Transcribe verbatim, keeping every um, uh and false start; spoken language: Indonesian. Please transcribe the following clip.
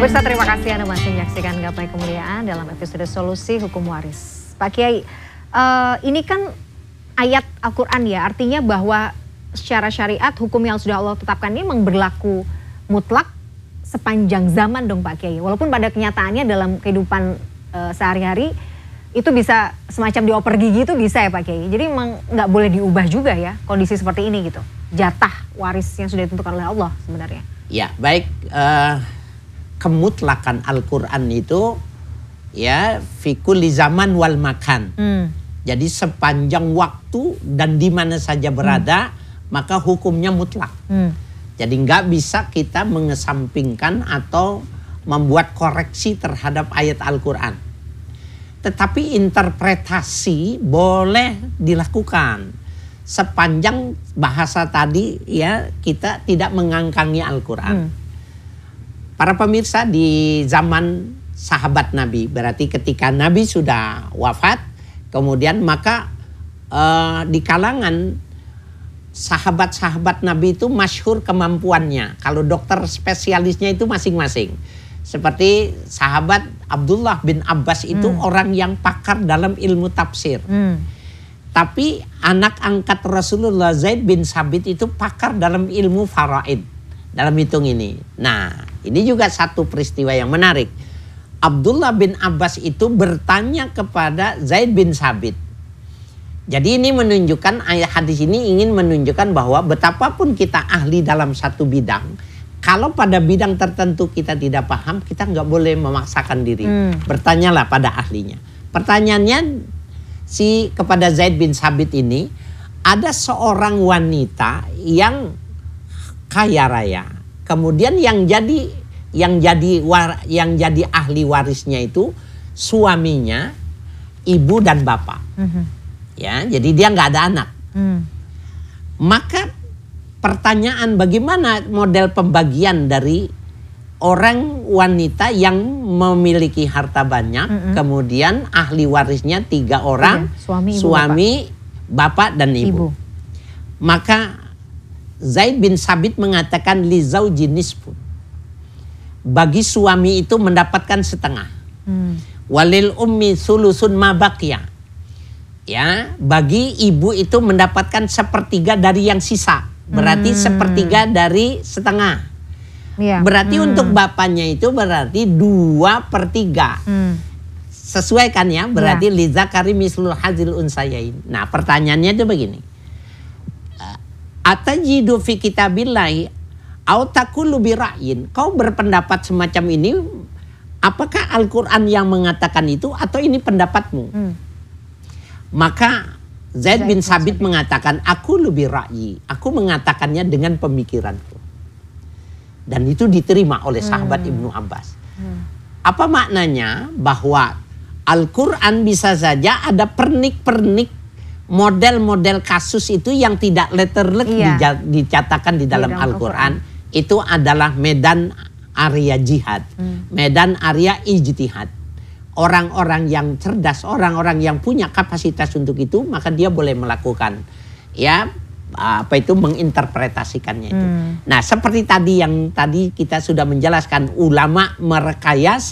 Pemirsa, terima kasih Anda masih menyaksikan Gapai Kemuliaan dalam episode Solusi Hukum Waris. Pak Kiai, uh, ini kan ayat Al-Quran ya, artinya bahwa secara syariat hukum yang sudah Allah tetapkan ini memang berlaku mutlak sepanjang zaman dong Pak Kiai. Walaupun pada kenyataannya dalam kehidupan uh, sehari-hari itu bisa semacam dioper gigi itu bisa ya Pak Kiai. Jadi memang nggak boleh diubah juga ya kondisi seperti ini gitu. Jatah waris yang sudah ditentukan oleh Allah sebenarnya. Ya baik, uh, kemutlakan Al-Quran itu ya fi kulli zaman wal makan. Hmm. Jadi sepanjang waktu dan di mana saja berada hmm. maka hukumnya mutlak. Hmm. Jadi nggak bisa kita mengesampingkan atau membuat koreksi terhadap ayat Al-Quran. Tetapi interpretasi boleh dilakukan sepanjang bahasa tadi ya kita tidak mengangkangi Al-Quran. Hmm. Para pemirsa, di zaman sahabat Nabi, berarti ketika Nabi sudah wafat, kemudian maka uh, di kalangan sahabat-sahabat Nabi itu masyhur kemampuannya. Kalau dokter spesialisnya itu masing-masing. Seperti sahabat Abdullah bin Abbas itu hmm. orang yang pakar dalam ilmu tafsir. Hmm. Tapi anak angkat Rasulullah Zaid bin Sabit itu pakar dalam ilmu faraid. Dalam hitung ini. Nah, ini juga satu peristiwa yang menarik. Abdullah bin Abbas itu bertanya kepada Zaid bin Sabit. Jadi ini menunjukkan, ayat hadis ini ingin menunjukkan bahwa betapapun kita ahli dalam satu bidang, kalau pada bidang tertentu kita tidak paham, kita nggak boleh memaksakan diri. Hmm. Bertanyalah pada ahlinya. Pertanyaannya si kepada Zaid bin Sabit ini, ada seorang wanita yang kaya raya. Kemudian yang jadi yang jadi war, yang jadi ahli warisnya itu suaminya, ibu dan bapak. Hmm. Ya, jadi dia nggak ada anak. Hmm. Maka pertanyaan bagaimana model pembagian dari orang wanita yang memiliki harta banyak, mm-hmm. kemudian ahli warisnya tiga orang, iya, suami, ibu, suami bapak. bapak dan ibu. ibu. Maka Zaid bin Sabit mengatakan li zauji nisfun. Bagi suami itu mendapatkan setengah. Hmm. Walil ummi sulusun ma baqiya. Ya, bagi ibu itu mendapatkan sepertiga dari yang sisa. Berarti hmm. sepertiga dari setengah. Ya. Berarti hmm. untuk bapaknya itu berarti dua per tiga. Hmm. Sesuai kan ya? Berarti ya. Lizakari mislul hazil unsayain. Nah pertanyaannya itu begini. Atajidu fi kitabillahi au taqulu bi ra'yin. Kau berpendapat semacam ini, apakah Al-Quran yang mengatakan itu atau ini pendapatmu? Hmm. Maka Zaid bin Sabit mengatakan, aku lebih ra'yi. Aku mengatakannya dengan pemikiranku. Dan itu diterima oleh sahabat hmm. Ibnu Abbas. Hmm. Apa maknanya? Bahwa Al-Quran bisa saja ada pernik-pernik model-model kasus itu yang tidak letterlek iya. dicatatkan di dalam Al-Quran. Al itu adalah medan area jihad. Hmm. Medan area ijtihad. Orang-orang yang cerdas, orang-orang yang punya kapasitas untuk itu, maka dia boleh melakukan ya apa itu menginterpretasikannya itu. Hmm. Nah, seperti tadi yang tadi kita sudah menjelaskan, ulama merekayasa